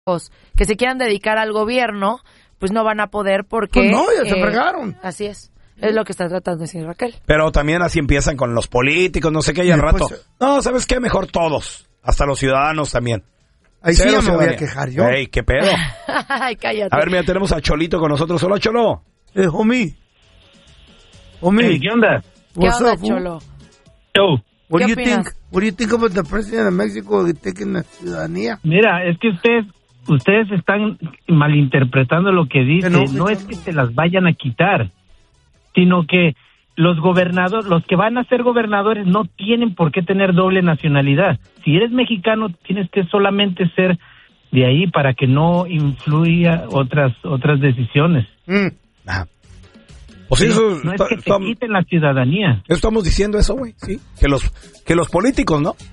que se quieran dedicar al gobierno, pues no van a poder porque... Pues no, ya se fregaron. Así es lo que está tratando de decir Raquel. Pero también así empiezan con los políticos, no sé qué, y al rato... No, ¿sabes qué? Mejor todos, hasta los ciudadanos también. Ahí sí ya me voy a quejar yo. Ey, ¿qué pedo? Ay, cállate. A ver, mira, tenemos a Cholito con nosotros. Hola, Cholo. Homie. Hey, ¿qué onda? ¿Qué onda, Cholo? Yo. What ¿Qué do you opinas? think? What do you think about the president of Mexico taking la ciudadanía? Mira, es que ustedes están malinterpretando lo que dice. No es que se las vayan a quitar, sino que los que van a ser gobernadores no tienen por qué tener doble nacionalidad. Si eres mexicano, tienes que solamente ser de ahí para que no influya otras decisiones. O sea, eso, no es que te quiten la ciudadanía. Estamos diciendo eso, güey, sí. Que los políticos, ¿no?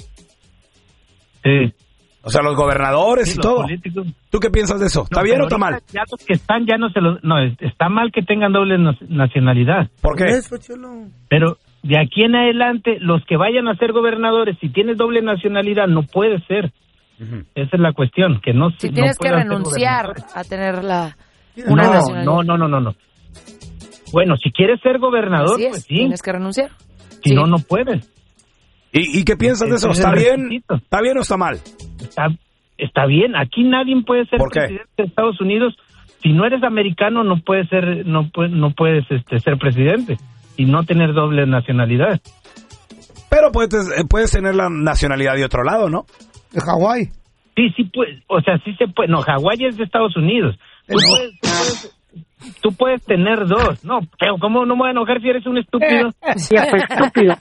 Sí. O sea, los gobernadores Sí, y los todo. políticos. ¿Tú qué piensas de eso? ¿Está bien o está mal? Ya los que están ya no se los... No, está mal que tengan doble nacionalidad. ¿Por qué? Eso, Cholo. Pero de aquí en adelante, los que vayan a ser gobernadores, si tienes doble nacionalidad, no puede ser. Esa es la cuestión, que no... Si no tienes que puedan ser renunciar gobernadores. a tener una nacionalidad. No. Bueno, si quieres ser gobernador, Así es, pues sí. tienes que renunciar. Si Sí. no, no puedes. ¿Y qué piensas de eso? Ese es ¿Está el bien? requisito. ¿Está bien o está mal? Está bien. Aquí nadie puede ser ¿Por qué? presidente de Estados Unidos. Si no eres americano, no puedes ser ser presidente y no tener doble nacionalidad. Pero puedes tener la nacionalidad de otro lado, ¿no? De Hawái. Sí, pues, o sea, sí se puede. No, Hawái es de Estados Unidos. Tú puedes tener dos. No, pero ¿cómo no me voy a enojar si eres un estúpido? Viejo estúpido.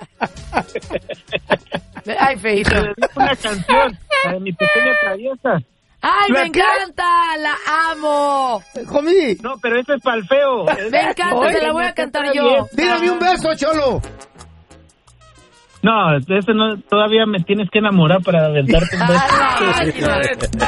Ay, feito. Te dedico una canción, la de Mi Pequeña Traviesa. ¡Ay, ¿La me qué? encanta! ¡La amo! Homie, No, pero ese es para el feo. Me encanta, se la voy a cantar yo. dígame un beso, Cholo. No, eso no, todavía me tienes que enamorar para aventarte un beso. Ay,